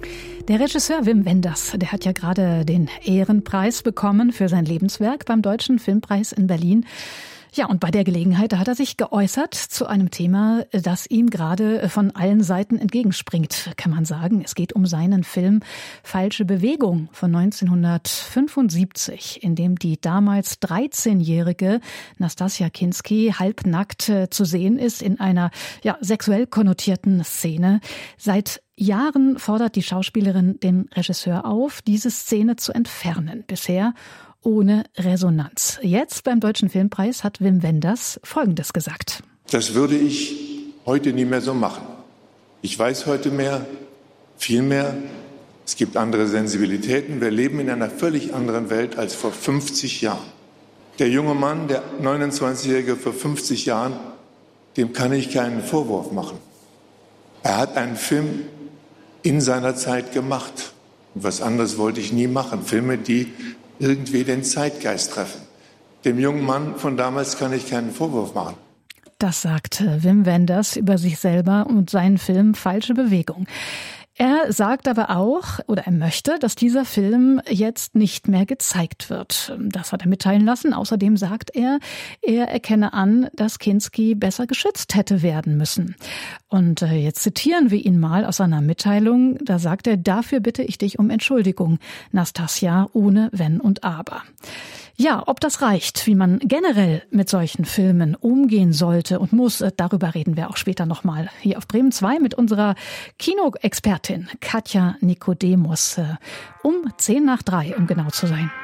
Der Regisseur Wim Wenders, der hat ja gerade den Ehrenpreis bekommen für sein Lebenswerk beim Deutschen Filmpreis in Berlin. Ja, und bei der Gelegenheit, da hat er sich geäußert zu einem Thema, das ihm gerade von allen Seiten entgegenspringt, kann man sagen. Es geht um seinen Film Falsche Bewegung von 1975, in dem die damals 13-jährige Nastassja Kinski halbnackt zu sehen ist in einer sexuell konnotierten Szene. Seit Jahren fordert die Schauspielerin den Regisseur auf, diese Szene zu entfernen. Bisher ohne Resonanz. Jetzt beim Deutschen Filmpreis hat Wim Wenders Folgendes gesagt. Das würde ich heute nie mehr so machen. Ich weiß heute mehr, viel mehr. Es gibt andere Sensibilitäten. Wir leben in einer völlig anderen Welt als vor 50 Jahren. Der junge Mann, der 29-Jährige vor 50 Jahren, dem kann ich keinen Vorwurf machen. Er hat einen Film in seiner Zeit gemacht. Und was anderes wollte ich nie machen. Filme, die irgendwie den Zeitgeist treffen. Dem jungen Mann von damals kann ich keinen Vorwurf machen. Das sagt Wim Wenders über sich selber und seinen Film Falsche Bewegung. Er sagt aber auch, oder er möchte, dass dieser Film jetzt nicht mehr gezeigt wird. Das hat er mitteilen lassen. Außerdem sagt er erkenne an, dass Kinski besser geschützt hätte werden müssen. Und jetzt zitieren wir ihn mal aus seiner Mitteilung. Da sagt er, dafür bitte ich dich um Entschuldigung, Nastassja, ohne Wenn und Aber. Ja, ob das reicht, wie man generell mit solchen Filmen umgehen sollte und muss, darüber reden wir auch später nochmal hier auf Bremen 2 mit unserer Kinoexpertin Katja Nikodemus um 2:50, um genau zu sein.